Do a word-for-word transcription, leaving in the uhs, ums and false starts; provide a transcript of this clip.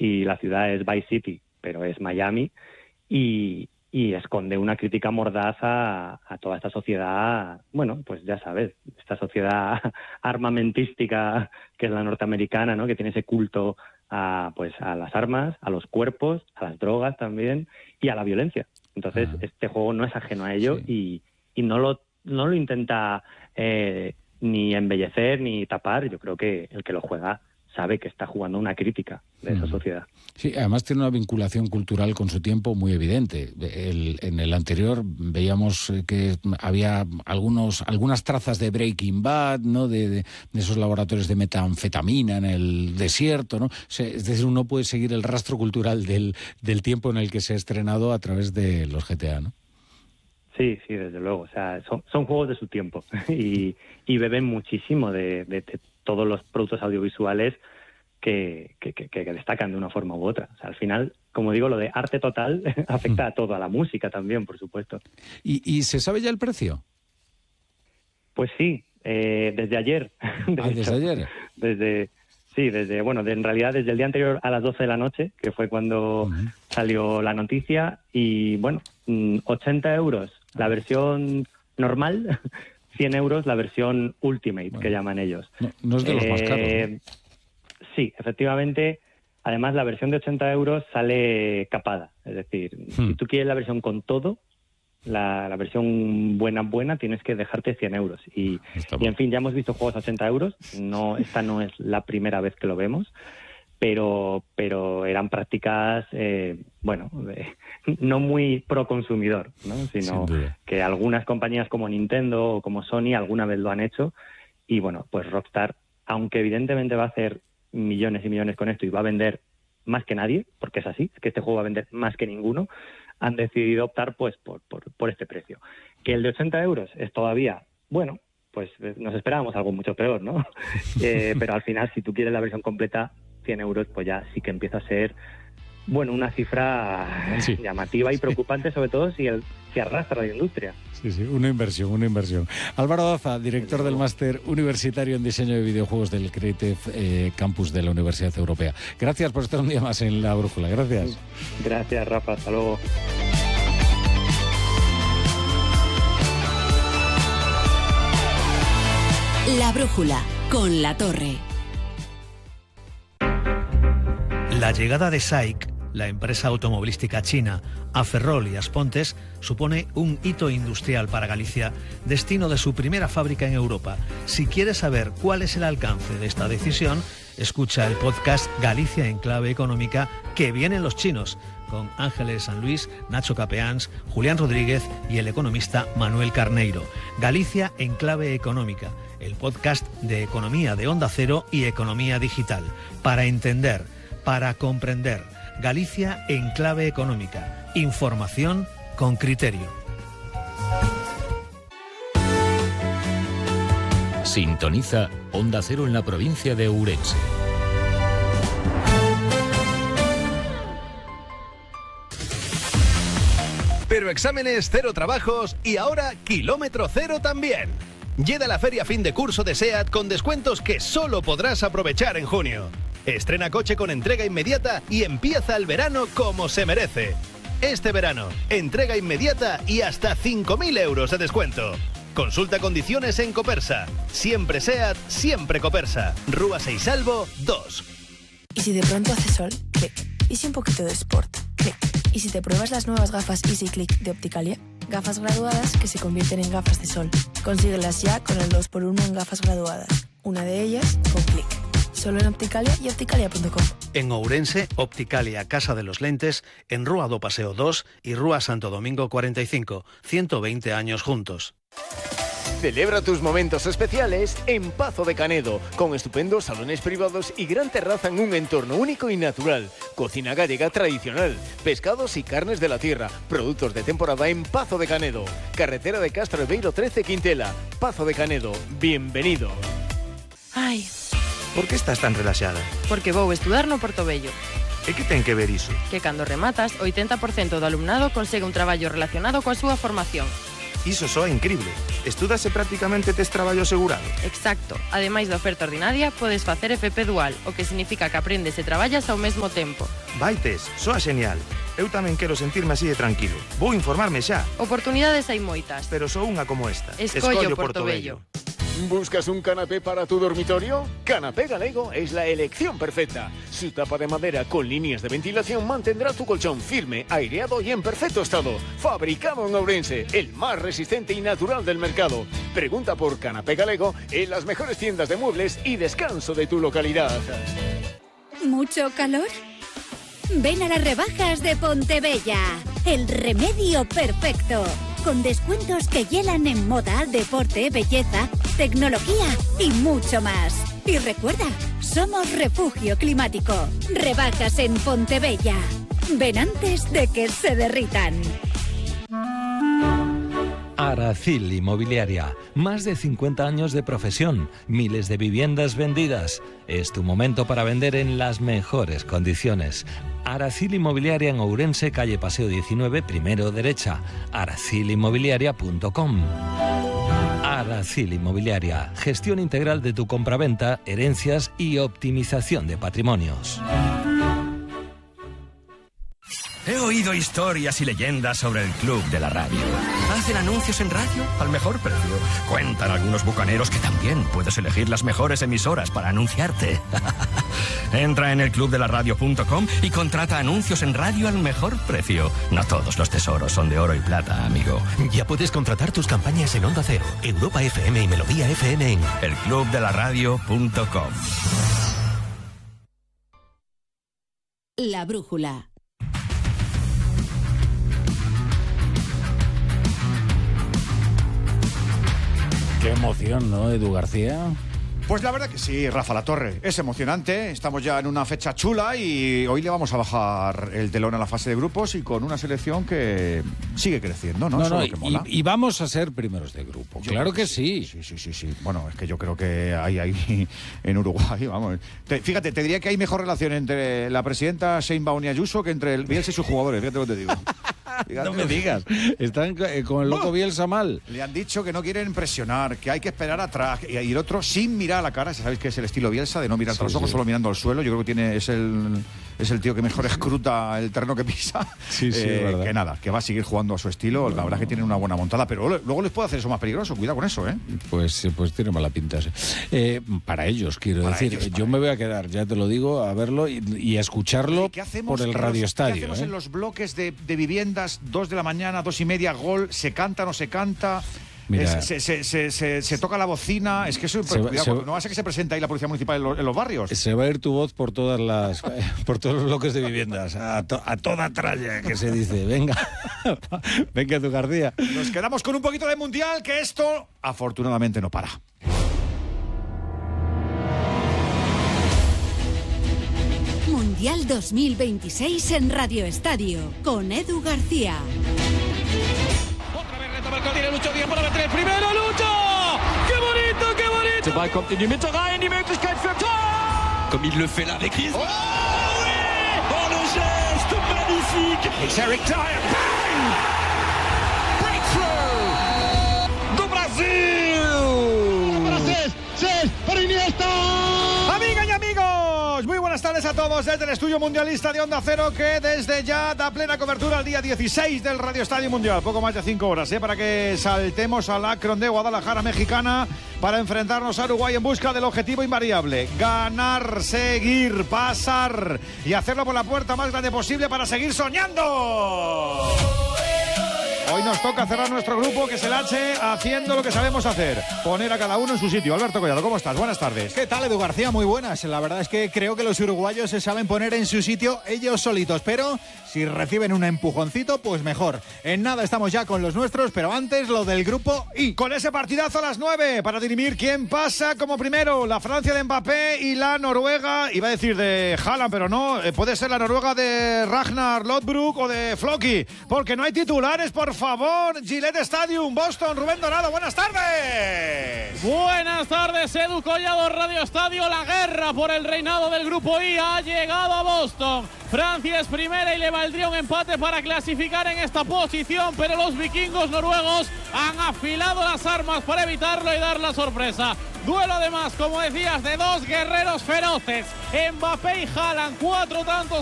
y la ciudad es Vice City, pero es Miami, y, y esconde una crítica mordaz a, a toda esta sociedad, bueno, pues ya sabes, esta sociedad armamentística que es la norteamericana, ¿no? Que tiene ese culto a, pues, a las armas, a los cuerpos, a las drogas también y a la violencia. Entonces, ah. este juego no es ajeno a ello, sí. y, y no lo no lo intenta eh, ni embellecer ni tapar. Yo creo que el que lo juega sabe que está jugando una crítica de esa sociedad. Sí, además tiene una vinculación cultural con su tiempo muy evidente. El, en el anterior veíamos que había algunos algunas trazas de Breaking Bad, ¿no? De, de, de esos laboratorios de metanfetamina en el desierto, ¿no? O sea, es decir, uno puede seguir el rastro cultural del, del tiempo en el que se ha estrenado a través de los G T A, ¿no? Sí, sí, desde luego. O sea, son, son juegos de su tiempo y, y beben muchísimo de, de, de todos los productos audiovisuales que, que, que, que destacan de una forma u otra. O sea, al final, como digo, lo de arte total afecta a todo, a la música también, por supuesto. ¿Y, y se sabe ya el precio? Pues sí, eh, desde ayer. De ah, ¿desde hecho, ayer? Desde... Sí, desde, bueno, de, en realidad desde el día anterior a las doce de la noche, que fue cuando uh-huh. salió la noticia, y bueno, ochenta euros la versión normal, cien euros la versión Ultimate, bueno, que llaman ellos. No, no es de los eh, más caros, ¿no? Sí, efectivamente, además la versión de ochenta euros sale capada, es decir, hmm. si tú quieres la versión con todo, La, la versión buena buena tienes que dejarte cien euros y, y en fin, ya hemos visto juegos a ochenta euros, no, esta no es la primera vez que lo vemos, pero pero eran prácticas eh, bueno, eh, no muy pro consumidor, ¿no? Sino que algunas compañías como Nintendo o como Sony alguna vez lo han hecho, y bueno, pues Rockstar, aunque evidentemente va a hacer millones y millones con esto y va a vender más que nadie, porque es así, es que este juego va a vender más que ninguno, han decidido optar pues por, por, por este precio. Que el de ochenta euros es todavía, bueno, pues nos esperábamos algo mucho peor, ¿no? eh, pero al final, si tú quieres la versión completa, cien euros, pues ya sí que empieza a ser, bueno, una cifra sí. llamativa y preocupante, sobre todo si, el, si arrastra la industria. Sí, sí, una inversión, una inversión. Álvaro Daza, director del Máster Universitario en Diseño de Videojuegos del Creative eh, Campus de la Universidad Europea. Gracias por estar un día más en La Brújula. Gracias. Gracias, Rafa. Hasta luego. La Brújula, con La Torre. La llegada de S A I C, la empresa automovilística china, a Ferrol y Aspontes, supone un hito industrial para Galicia, destino de su primera fábrica en Europa. Si quieres saber cuál es el alcance de esta decisión, escucha el podcast Galicia en Clave Económica, que vienen los chinos, con Ángeles San Luis, Nacho Capeans, Julián Rodríguez y el economista Manuel Carneiro. Galicia en Clave Económica, el podcast de economía de Onda Cero y economía digital, para entender, para comprender. Galicia en Clave Económica. Información con criterio. Sintoniza Onda Cero en la provincia de Ourense. Pero exámenes, cero trabajos y ahora kilómetro cero también. Llega la feria fin de curso de SEAT con descuentos que solo podrás aprovechar en junio. Estrena coche con entrega inmediata y empieza el verano como se merece. Este verano, entrega inmediata y hasta cinco mil euros de descuento. Consulta condiciones en Copersa. Siempre SEAT, siempre Copersa. Rúa Seisalvo dos. ¿Y si de pronto hace sol? Clic. ¿Y si un poquito de sport? Clic. ¿Y si te pruebas las nuevas gafas Easy Click de Opticalia? Gafas graduadas que se convierten en gafas de sol. Consíguelas ya con el dos por uno en gafas graduadas. Una de ellas con Clic. Solo en Opticalia y opticalia punto com. En Ourense, Opticalia Casa de los Lentes, en Rúa do Paseo dos y Rúa Santo Domingo cuarenta y cinco. ciento veinte años juntos. Celebra tus momentos especiales en Pazo de Canedo, con estupendos salones privados y gran terraza en un entorno único y natural. Cocina gallega tradicional, pescados y carnes de la tierra, productos de temporada en Pazo de Canedo. Carretera de Castro Beiro trece Quintela. Pazo de Canedo, bienvenido. Ai... Por que estás tan relaxada? Porque vou estudar no Portobello. E que ten que ver iso? Que cando rematas, oitenta por cento do alumnado consegue un traballo relacionado coa súa formación. Iso soa incrible. Estúdase prácticamente tes traballo asegurado? Exacto. Ademais da oferta ordinaria, podes facer F P dual, o que significa que aprendes e traballas ao mesmo tempo. Vaites, soa genial. Eu tamén quero sentirme así de tranquilo. Vou informarme xa. Oportunidades hai moitas. Pero só unha como esta. Escollo Portobello. ¿Buscas un canapé para tu dormitorio? Canapé Galego es la elección perfecta. Su tapa de madera con líneas de ventilación mantendrá tu colchón firme, aireado y en perfecto estado. Fabricado en Ourense, el más resistente y natural del mercado. Pregunta por Canapé Galego en las mejores tiendas de muebles y descanso de tu localidad. ¿Mucho calor? Ven a las rebajas de Pontebella. El remedio perfecto. Con descuentos que hielan en moda, deporte, belleza, tecnología y mucho más. Y recuerda, somos refugio climático. Rebajas en Pontebella. Ven antes de que se derritan. Aracil Inmobiliaria. Más de cincuenta años de profesión, miles de viviendas vendidas. Es tu momento para vender en las mejores condiciones. Aracil Inmobiliaria en Ourense, calle Paseo diecinueve, primero derecha. aracil inmobiliaria punto com. Aracil Inmobiliaria. Gestión integral de tu compraventa, herencias y optimización de patrimonios. He oído historias y leyendas sobre el Club de la Radio. ¿Hacen anuncios en radio al mejor precio? Cuentan algunos bucaneros que también puedes elegir las mejores emisoras para anunciarte. Entra en el club de la radio punto com y contrata anuncios en radio al mejor precio. No todos los tesoros son de oro y plata, amigo. Ya puedes contratar tus campañas en Onda Cero, Europa F M y Melodía F M en el club de la radio punto com. La brújula. Qué emoción, ¿no, Edu García? Pues la verdad que sí, Rafa Latorre. Es emocionante, estamos ya en una fecha chula y hoy le vamos a bajar el telón a la fase de grupos y con una selección que sigue creciendo, ¿no? No, Eso no, es lo que mola. y, y vamos a ser primeros de grupo, Yo claro que, que sí. Sí, sí, sí, sí. Bueno, es que yo creo que hay ahí en Uruguay, vamos. Te, fíjate, te diría que hay mejor relación entre la presidenta Sheinbaum y Ayuso que entre el Bielsa y sus jugadores, fíjate lo que te digo. Fíjate. No me digas, están eh, con el loco Bielsa mal. Le han dicho que no quieren presionar, que hay que esperar atrás. Y el otro sin mirar a la cara, sabéis que es el estilo Bielsa, de no mirar sí, a los ojos, sí. solo mirando al suelo. Yo creo que tiene es el es el tío que mejor escruta el terreno que pisa. Sí, sí, eh, verdad. Que nada, que va a seguir jugando a su estilo. La verdad es que tiene una buena montada, pero luego les puede hacer eso más peligroso. Cuidado con eso, ¿eh? Pues, pues tiene mala pinta. Eh, para ellos, quiero para decir. Ellos, yo me voy a quedar, ya te lo digo, a verlo y, y a escucharlo por el Radio Estadio. ¿Qué hacemos ¿eh? en los bloques de, de viviendas, dos de la mañana, dos y media, gol, se canta, no se canta? Mira, es, se, se, se, se, se toca la bocina, es que eso se, cuidado, se, no va a ser que se presente ahí la policía municipal en los, en los barrios. Se va a ir tu voz por todas las por todos los bloques de viviendas, a, to, a toda tralla, que se dice. Venga, venga tu García. Nos quedamos con un poquito de mundial, que esto afortunadamente no para. Mundial dos mil veintiséis en Radio Estadio, con Edu García. Marco tiene Lucho Díaz para meter el primero, Lucho! ¡Qué bonito, qué bonito! Der Ball kommt in die Mitte rein, die Möglichkeit für Tor! Comme il le fait là avec Griezmann. Oh oui! Oh le geste magnifique! It's Eric Dyer, bang! Breakthrough! Do Brasil! Para Cés, Cés, para Iniesta! Amigas y amigos, muy buenas tardes a todos desde el estudio mundialista de Onda Cero, que desde ya da plena cobertura al día dieciséis del Radio Estadio Mundial. Poco más de cinco horas, ¿eh? Para que saltemos al Akron de Guadalajara, mexicana, para enfrentarnos a Uruguay en busca del objetivo invariable: ganar, seguir, pasar y hacerlo por la puerta más grande posible para seguir soñando. Hoy nos toca cerrar nuestro grupo, que es el H, haciendo lo que sabemos hacer: poner a cada uno en su sitio. Alberto Collado, ¿cómo estás? Buenas tardes. ¿Qué tal, Edu García? Muy buenas. La verdad es que creo que los uruguayos se saben poner en su sitio ellos solitos, pero si reciben un empujoncito, pues mejor. En nada estamos ya con los nuestros, pero antes lo del grupo I. Con ese partidazo a las nueve, para dirimir quién pasa como primero: la Francia de Mbappé y la Noruega, iba a decir de Haaland, pero no, puede ser la Noruega de Ragnar Lodbrok o de Floki, porque no hay titulares, por por favor, Gillette Stadium, Boston, Rubén Dorado, buenas tardes. Buenas tardes, Edu Collado, Radio Estadio. La guerra por el reinado del Grupo I ha llegado a Boston. Francia es primera y le valdría un empate para clasificar en esta posición, pero los vikingos noruegos han afilado las armas para evitarlo y dar la sorpresa. Duelo además, como decías, de dos guerreros feroces. Mbappé y Haaland, cuatro tantos